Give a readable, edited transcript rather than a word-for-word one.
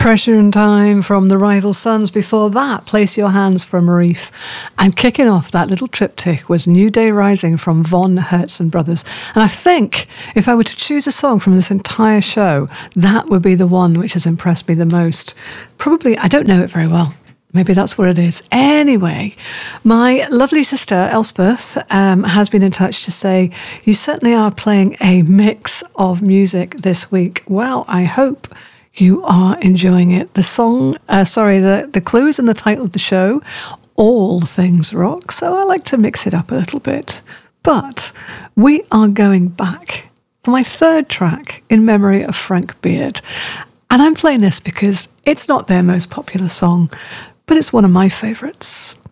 Pressure and Time from the Rival Sons. Before that, Place Your Hands from Reef. And kicking off that little triptych was New Day Rising from Von Hertzen Brothers. And I think if I were to choose a song from this entire show, that would be the one which has impressed me the most. Probably, I don't know it very well. Maybe that's what it is. Anyway, my lovely sister Elspeth has been in touch to say, you certainly are playing a mix of music this week. Well, I hope you are enjoying it. The clues and the title of the show, All Things Rock. So I like to mix it up a little bit. But we are going back for my third track in memory of Frank Beard. And I'm playing this because it's not their most popular song, but it's one of my favourites.